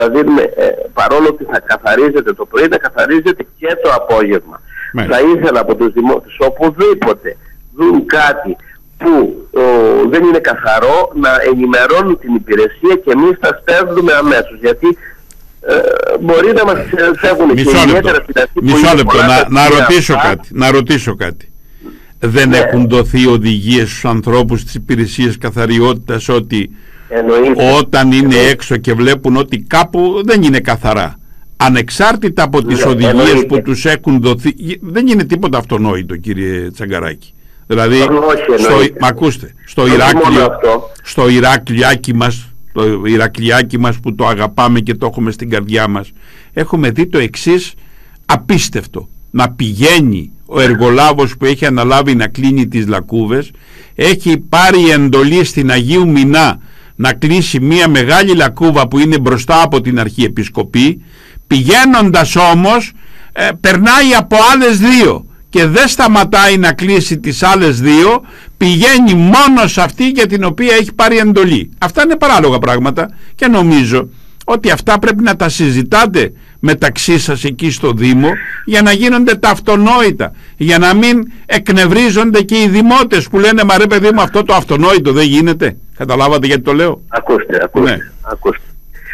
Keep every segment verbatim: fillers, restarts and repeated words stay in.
δίνουμε, ε, παρόλο ότι θα καθαρίζεται το πρωί, να καθαρίζεται και το απόγευμα. Μάλιστα. Θα ήθελα από τους δημότες οπουδήποτε δουν κάτι που ο, δεν είναι καθαρό, να ενημερώνουν την υπηρεσία και εμείς θα στέλνουμε αμέσως. Γιατί ε, μπορεί να μας φεύγουν και ιδιαίτερα στην αρχή. Μισό λεπτό, να, να, ρωτήσω κάτι, να ρωτήσω κάτι. Δεν ναι. έχουν δοθεί οδηγίες στους ανθρώπους της υπηρεσίας καθαριότητας ότι εννοείται, όταν είναι εννοείται. έξω και βλέπουν ότι κάπου δεν είναι καθαρά, ανεξάρτητα από τις ναι, οδηγίες εννοείται. που τους έχουν δοθεί, δεν είναι τίποτα αυτονόητο, κύριε Τσαγκαράκη. Δηλαδή, στο, μ' ακούστε, στο Ηράκλειο, στο Ηρακλειάκι μας, το Ηρακλειάκι μας που το αγαπάμε και το έχουμε στην καρδιά μας, έχουμε δει το εξής απίστευτο. Να πηγαίνει ο εργολάβος που έχει αναλάβει να κλείνει τις λακκούβες, έχει πάρει εντολή στην Αγίου Μινά να κλείσει μια μεγάλη λακκούβα που είναι μπροστά από την Αρχιεπισκοπή, πηγαίνοντας όμως ε, περνάει από άλλες δύο και δεν σταματάει να κλείσει τις άλλες δύο, πηγαίνει μόνο σε αυτή για την οποία έχει πάρει εντολή. Αυτά είναι παράλογα πράγματα και νομίζω ότι αυτά πρέπει να τα συζητάτε μεταξύ σας εκεί στο Δήμο για να γίνονται τα αυτονόητα, για να μην εκνευρίζονται και οι δημότες που λένε «Μα ρε παιδί μου, αυτό το αυτονόητο δεν γίνεται». Καταλάβατε γιατί το λέω? Ακούστε, ακούστε, ναι. ακούστε.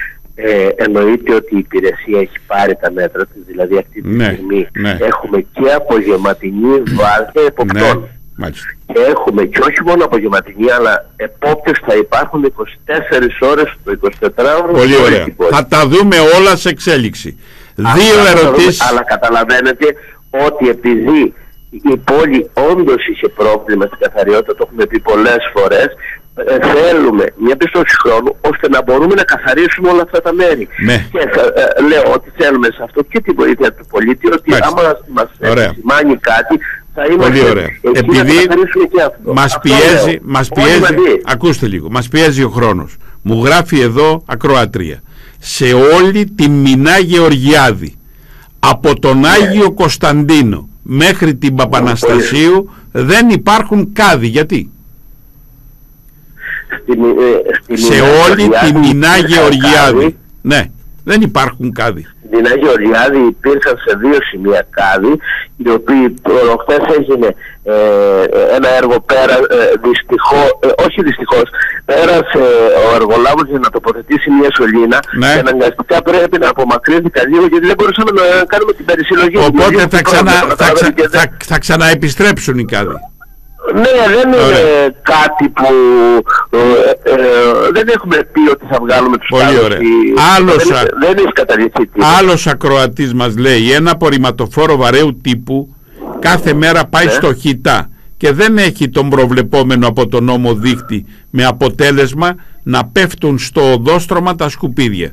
Ε, εννοείται ότι η υπηρεσία έχει πάρει τα μέτρα της, δηλαδή αυτή τη ναι, στιγμή ναι. έχουμε και απογευματινή βάρδια εποπτών. Ναι, και έχουμε και όχι μόνο απογευματινή, αλλά επόπτες θα υπάρχουν είκοσι τέσσερις ώρες το εικοσιτετράωρο. Πολύ ωραία. Θα τα δούμε όλα σε εξέλιξη. Δύο ερωτήσεις. Αλλά καταλαβαίνετε ότι επειδή η πόλη όντως είχε πρόβλημα στην καθαριότητα, το έχουμε πει πολλές φορές, ε, θέλουμε μια πιστώση χρόνου ώστε να μπορούμε να καθαρίσουμε όλα αυτά τα μέρη. Ναι. Και θα, ε, λέω ότι θέλουμε σε αυτό και τη βοήθεια του πολίτη, ότι Μάλιστα. άμα μας σημάνει κάτι, θα είμαστε. Πολύ ωραία. Επειδή μας πιέζει, μας πιέζει, ακούστε λίγο, μας πιέζει ο χρόνος. Μου γράφει εδώ ακροάτρια. Σε όλη τη Μινά Γεωργιάδη, από τον ναι. Άγιο Κωνσταντίνο μέχρι την Παπαναστασίου, δεν υπάρχουν κάδοι. Γιατί? Στη, ε, στη σε όλη τη Μινά Γεωργιάδη, ναι, δεν υπάρχουν κάδοι. Στην Μινά Γεωργιάδη υπήρχαν σε δύο σημεία κάδοι, οι οποίοι προχθές έγινε ε, ένα έργο πέρα, ε, δυστυχώς, ε, όχι δυστυχώς, πέρασε ο εργολάβος για να τοποθετήσει μια σωλήνα ναι. και αναγκαστικά πρέπει να απομακρύνθηκα λίγο γιατί δεν μπορούσαμε να κάνουμε την περισυλλογή. Οπότε θα, ξανα, θα, ξα, θα, θα ξαναεπιστρέψουν οι κάδοι. Ναι, δεν είναι ωραία. κάτι που ε, ε, δεν έχουμε πει ότι θα βγάλουμε τους Πολύ ωραία. Άλλος, δεν, δεν έχει καταληφθεί. Άλλος ακροατής μας λέει ένα απορριμματοφόρο βαρέου τύπου κάθε μέρα πάει ναι. στο Χιτά και δεν έχει τον προβλεπόμενο από τον νόμο δίχτυ, με αποτέλεσμα να πέφτουν στο οδόστρωμα τα σκουπίδια.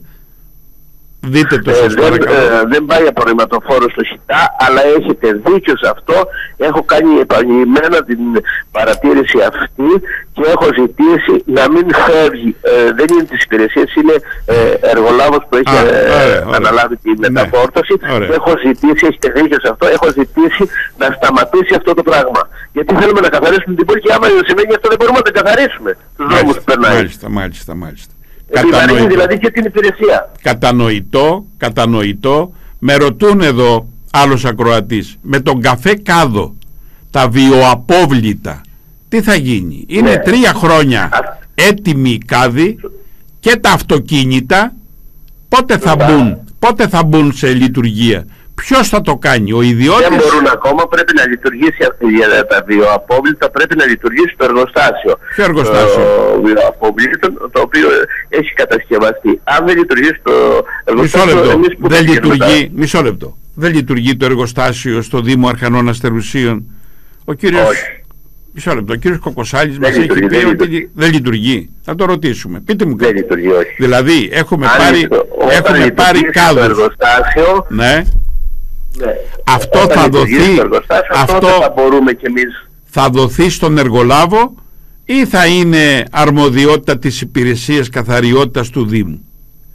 Δείτε το σας ε, δεν, ε, δεν πάει απορριμματοφόρο στο Χιτά, αλλά έχετε δίκιο σε αυτό. Έχω κάνει επανειλημμένα την παρατήρηση αυτή και έχω ζητήσει να μην φεύγει. Ε, δεν είναι της υπηρεσίας, είναι ε, εργολάβος που έχει Α, ε, ωραία, αναλάβει τη μεταφόρτωση. Ναι, έχω ζητήσει, έχετε δίκιο σε αυτό, έχω ζητήσει να σταματήσει αυτό το πράγμα. Γιατί θέλουμε να καθαρίσουμε την πόλη και άμα δεν σημαίνει αυτό δεν μπορούμε να τα καθαρίσουμε. Τους δρόμους που περνάει. Μάλιστα, μάλιστα, μάλιστα. Κατανοητό, δηλαδή και την υπηρεσία. Κατανοητό, κατανοητό. Με ρωτούν εδώ άλλος ακροατής, με τον καφέ κάδο, τα βιοαπόβλητα, τι θα γίνει? Είναι ναι. τρία χρόνια Α... έτοιμοι κάδοι και τα αυτοκίνητα πότε θα, μπουν, πότε θα μπουν σε λειτουργία? Ποιος θα το κάνει? Ο ιδιώτης? Δεν μπορούν ακόμα, πρέπει να λειτουργήσει για τα βιοαπόβλητα, πρέπει να λειτουργήσει το εργοστάσιο. Ποιο εργοστάσιο? Το βιοαπόβλητο, το οποίο έχει κατασκευαστεί. Αν δεν λειτουργήσει το εργοστάσιο, μισό λεπτό. Δεν λειτουργεί, μισό λεπτό. Δεν λειτουργεί το εργοστάσιο στο Δήμο Αρχανών Αστερουσίων? Ο κύριος... Όχι. Μισό λεπτό. Ο κύριος Κοκοσάλης μας έχει πει δεν ότι δεν λειτουργεί. Θα το ρωτήσουμε. Πείτε μου κάτι. Δεν λειτουργεί, όχι. Δηλαδή έχουμε Αν πάρει, έχουμε πάρει κάδους. Το εργοστάσιο, ναι. Ναι. Αυτό θα δοθεί, αυτό θα μπορούμε κι εμείς. Θα δοθεί στον εργολάβο ή θα είναι αρμοδιότητα της υπηρεσίας καθαριότητας του Δήμου?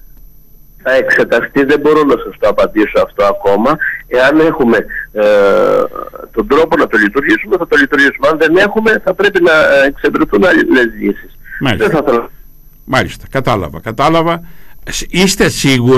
Θα εξεταστεί, δεν μπορώ να σας το απαντήσω αυτό ακόμα. Εάν έχουμε ε, τον τρόπο να το λειτουργήσουμε, θα το λειτουργήσουμε. Αν δεν έχουμε, θα πρέπει να εξευρεθούν άλλες λύσεις. Μάλιστα. Δεν θα το... Μάλιστα, κατάλαβα, κατάλαβα. Είστε σίγουροι